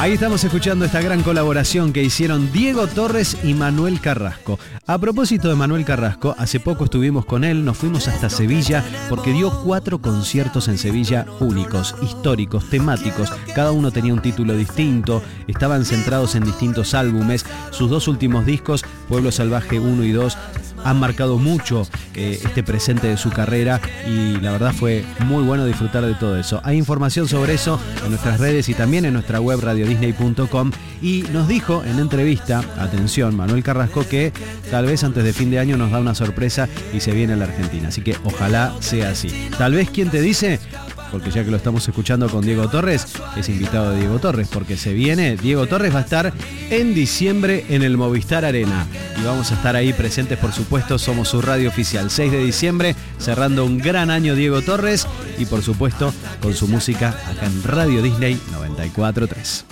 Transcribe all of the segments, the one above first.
Ahí estamos escuchando esta gran colaboración que hicieron Diego Torres y Manuel Carrasco. A propósito de Manuel Carrasco, hace poco estuvimos con él, nos fuimos hasta Sevilla porque dio 4 conciertos en Sevilla únicos, históricos, temáticos. Cada uno tenía un título distinto, estaban centrados en distintos álbumes. Sus 2 últimos discos, Pueblo Salvaje 1 y 2, han marcado mucho este presente de su carrera y la verdad fue muy bueno disfrutar de todo eso. Hay información sobre eso en nuestras redes y también en nuestra web radiodisney.com, y nos dijo en entrevista, atención, Manuel Carrasco, que tal vez antes de fin de año nos da una sorpresa y se viene a la Argentina, así que ojalá sea así. Tal vez, ¿quién te dice? Porque ya que lo estamos escuchando con Diego Torres, es invitado de Diego Torres, porque se viene, Diego Torres va a estar en diciembre en el Movistar Arena. Y vamos a estar ahí presentes, por supuesto, somos su radio oficial. 6 de diciembre, cerrando un gran año Diego Torres, y por supuesto, con su música acá en Radio Disney 94.3.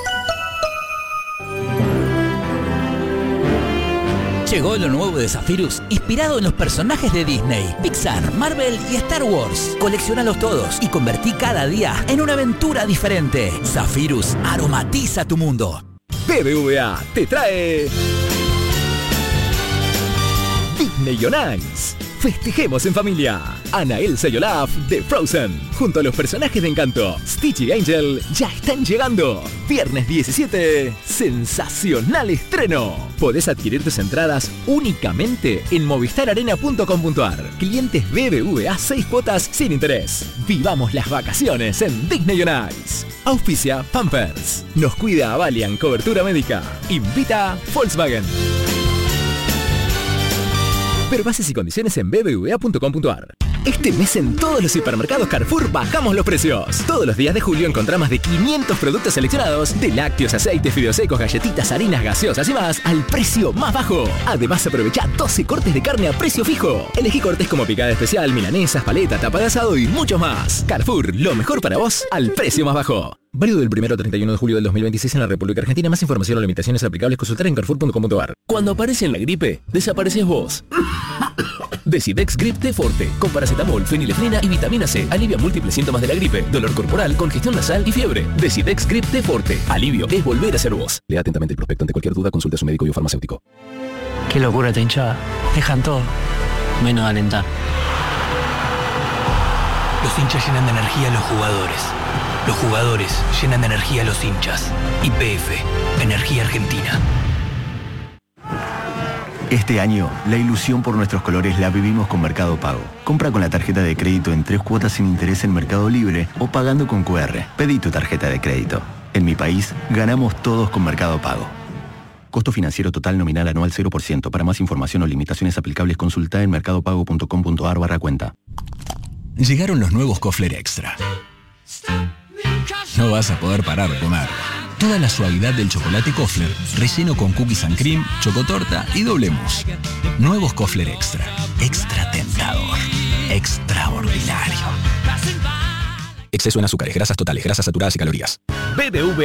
Llegó lo nuevo de Zephyrus, inspirado en los personajes de Disney, Pixar, Marvel y Star Wars. Colecciónalos todos y convertí cada día en una aventura diferente. Zephyrus aromatiza tu mundo. BBVA te trae Disney on Ice. Festejemos en familia. Anna, Elsa y Olaf de Frozen, junto a los personajes de Encanto, Stitch y Angel, ya están llegando. Viernes 17, sensacional estreno. Podés adquirir tus entradas únicamente en movistararena.com.ar. Clientes BBVA 6 cuotas sin interés. Vivamos las vacaciones en Disney on Ice. Auspicia Pampers. Nos cuida Avalian Cobertura Médica. Invita Volkswagen. Ver bases y condiciones en bbva.com.ar. Este mes en todos los hipermercados Carrefour bajamos los precios. Todos los días de julio encontrá más de 500 productos seleccionados, de lácteos, aceites, fideos secos, galletitas, harinas, gaseosas y más, al precio más bajo. Además aprovecha 12 cortes de carne a precio fijo. Elegí cortes como picada especial, milanesas, paleta, tapa de asado y mucho más. Carrefour, lo mejor para vos al precio más bajo. Válido del 1 al 31 de julio del 2026 en la República Argentina. Más información o limitaciones aplicables consultar en carrefour.com.ar. Cuando aparece la gripe, desapareces vos. Decidex Grip T Forte, con paracetamol, fenilefrina y vitamina C. Alivia múltiples síntomas de la gripe, dolor corporal, congestión nasal y fiebre. Decidex Grip T Forte. Alivio es volver a ser vos. Lea atentamente el prospecto. Ante cualquier duda, consulte a su médico y o farmacéutico. Qué locura esta hinchada. Dejan todo, menos de alentar. Los hinchas llenan de energía a los jugadores. Los jugadores llenan de energía a los hinchas. YPF, Energía Argentina. Este año, la ilusión por nuestros colores la vivimos con Mercado Pago. Compra con la tarjeta de crédito en 3 cuotas sin interés en Mercado Libre o pagando con QR. Pedí tu tarjeta de crédito. En mi país, ganamos todos con Mercado Pago. Costo financiero total nominal anual 0%. Para más información o limitaciones aplicables, consulta en mercadopago.com.ar/cuenta. Llegaron los nuevos Kofler Extra. No vas a poder parar de comer. Toda la suavidad del chocolate Kofler, relleno con cookies and cream, chocotorta y doble mousse. Nuevos Kofler Extra. Extra tentador. Extraordinario. Exceso en azúcares, grasas totales, grasas saturadas y calorías. BBVA